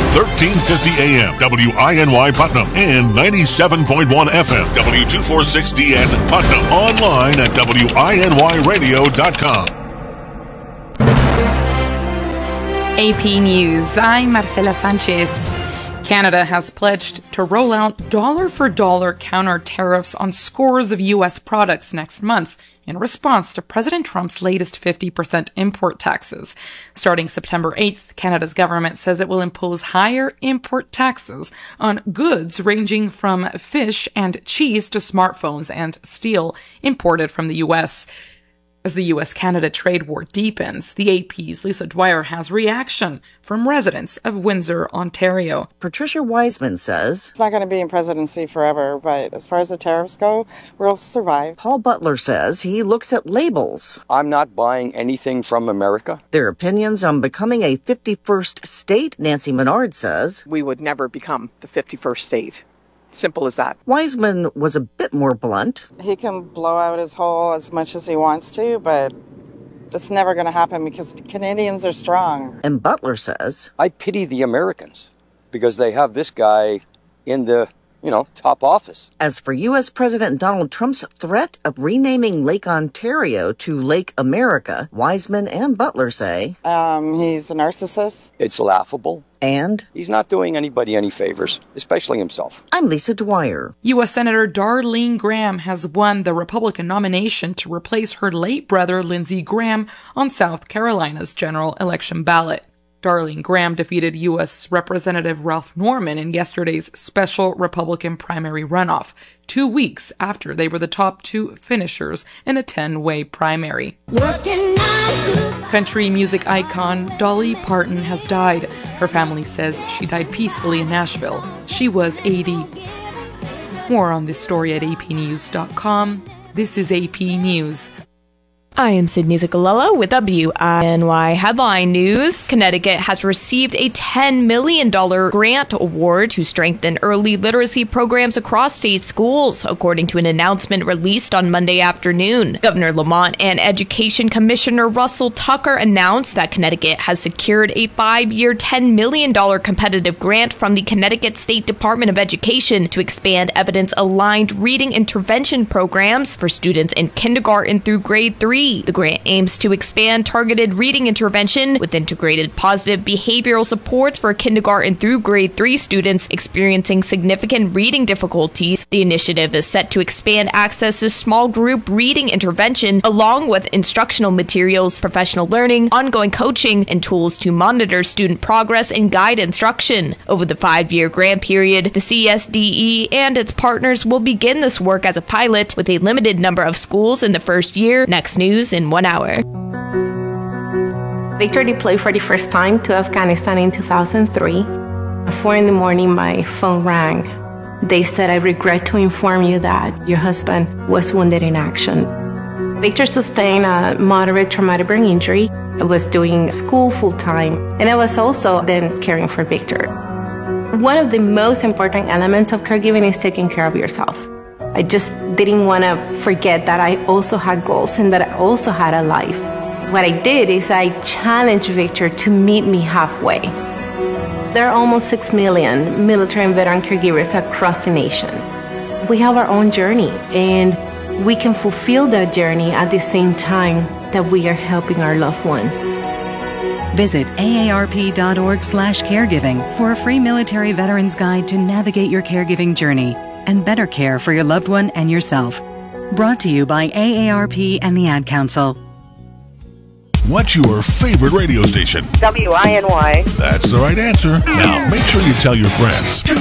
1350 AM, WINY Putnam, and 97.1 FM, W246DN Putnam. Online at WINYradio.com. AP News, I'm Marcela Sanchez. Canada has pledged to roll out dollar-for-dollar counter tariffs on scores of U.S. products next month in response to President Trump's latest 50% import taxes. Starting September 8th, Canada's government says it will impose higher import taxes on goods ranging from fish and cheese to smartphones and steel imported from the U.S. As the U.S.-Canada trade war deepens, the AP's Lisa Dwyer has reaction from residents of Windsor, Ontario. Patricia Wiseman says, it's not going to be in presidency forever, but as far as the tariffs go, we'll survive. Paul Butler says he looks at labels. I'm not buying anything from America. Their opinions on becoming a 51st state, Nancy Menard says, we would never become the 51st state. Simple as that. Wiseman was a bit more blunt. He can blow out his hole as much as he wants to, but it's never going to happen because Canadians are strong. And Butler says, I pity the Americans because they have this guy in the, top office. As for U.S. President Donald Trump's threat of renaming Lake Ontario to Lake America, Wiseman and Butler say, he's a narcissist. It's laughable. And he's not doing anybody any favors, especially himself. I'm Lisa Dwyer. U.S. Senator Darlene Graham has won the Republican nomination to replace her late brother Lindsey Graham on South Carolina's general election ballot. Darlene Graham defeated U.S. Representative Ralph Norman in yesterday's special Republican primary runoff, 2 weeks after they were the top two finishers in a 10-way primary. Country music icon Dolly Parton has died. Her family says she died peacefully in Nashville. She was 80. More on this story at apnews.com. This is AP News. I am Sydney Ziccolello with WINY Headline News. Connecticut has received a $10 million grant award to strengthen early literacy programs across state schools, according to an announcement released on Monday afternoon. Governor Lamont and Education Commissioner Russell Tucker announced that Connecticut has secured a 5-year, $10 million competitive grant from the Connecticut State Department of Education to expand evidence-aligned reading intervention programs for students in kindergarten through grade 3. The grant aims to expand targeted reading intervention with integrated positive behavioral supports for kindergarten through grade 3 students experiencing significant reading difficulties. The initiative is set to expand access to small group reading intervention along with instructional materials, professional learning, ongoing coaching, and tools to monitor student progress and guide instruction. Over the 5-year grant period, the CSDE and its partners will begin this work as a pilot with a limited number of schools in the first year. Next news in 1 hour. Victor deployed for the first time to Afghanistan in 2003. At 4 a.m, my phone rang. They said, I regret to inform you that your husband was wounded in action. Victor sustained a moderate traumatic brain injury. I was doing school full-time, and I was also then caring for Victor. One of the most important elements of caregiving is taking care of yourself. I just didn't want to forget that I also had goals and that I also had a life. What I did is I challenged Victor to meet me halfway. There are almost 6 million military and veteran caregivers across the nation. We have our own journey, and we can fulfill that journey at the same time that we are helping our loved one. Visit aarp.org/caregiving for a free military veterans guide to navigate your caregiving journey and better care for your loved one and yourself. Brought to you by AARP and the Ad Council. What's your favorite radio station? WINY. That's the right answer. Now, make sure you tell your friends.